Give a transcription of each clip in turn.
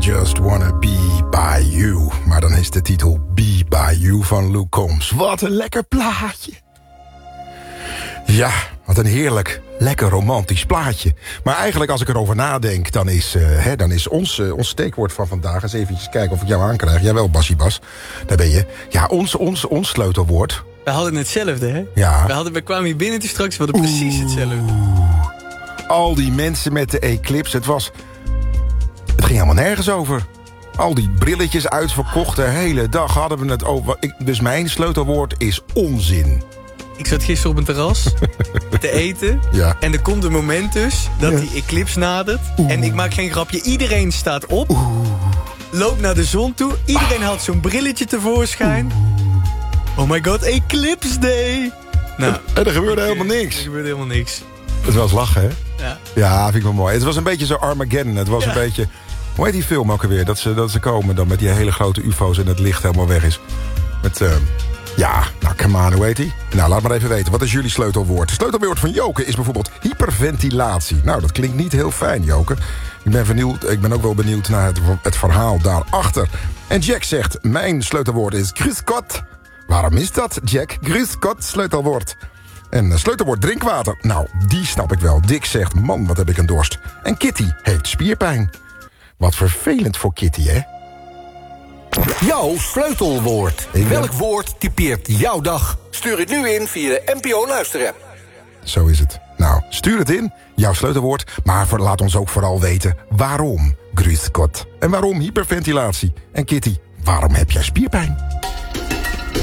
Just Wanna Be By You. Maar dan is de titel Be By You van Luke Combs. Wat een lekker plaatje. Ja, wat een heerlijk, lekker romantisch plaatje. Maar eigenlijk als ik erover nadenk, dan is ons steekwoord van vandaag... eens eventjes kijken of ik jou aankrijg. Jawel, Bassie Bas, daar ben je. Ja, ons sleutelwoord. We hadden hetzelfde, hè? Ja. We kwamen hier binnen straks, we hadden precies hetzelfde. Al die mensen met de Eclipse, het ging helemaal nergens over. Al die brilletjes uitverkocht, de hele dag hadden we het over. Dus mijn sleutelwoord is onzin. Ik zat gisteren op een terras te eten. Ja. En er komt een moment dus dat die eclipse nadert. En ik maak geen grapje, iedereen staat op. Loopt naar de zon toe. Iedereen haalt zo'n brilletje tevoorschijn. Oh my god, Eclipse Day. Nou, En er gebeurde helemaal niks. Er gebeurde helemaal niks. Het was lachen, hè? Ja. Ja, vind ik wel mooi. Het was een beetje zo Armageddon. Het was een beetje... Hoe heet die film ook alweer? Dat ze komen dan met die hele grote ufo's en het licht helemaal weg is. Met, come on, hoe heet die? Nou, laat maar even weten. Wat is jullie sleutelwoord? Het sleutelwoord van Joke is bijvoorbeeld hyperventilatie. Nou, dat klinkt niet heel fijn, Joke. Ik ben ook wel benieuwd naar het verhaal daarachter. En Jack zegt, mijn sleutelwoord is gruskot. Waarom is dat, Jack? Gruskot, sleutelwoord. En sleutelwoord drinkwater. Nou, die snap ik wel. Dick zegt, man, wat heb ik een dorst. En Kitty heeft spierpijn. Wat vervelend voor Kitty, hè? Jouw sleutelwoord. Welk woord typeert jouw dag? Stuur het nu in via de NPO Luister-app. Zo is het. Nou, stuur het in, jouw sleutelwoord. Maar laat ons ook vooral weten waarom gruskot. En waarom hyperventilatie. En Kitty, waarom heb jij spierpijn?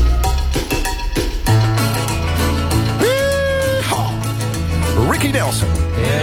Ricky Nelson.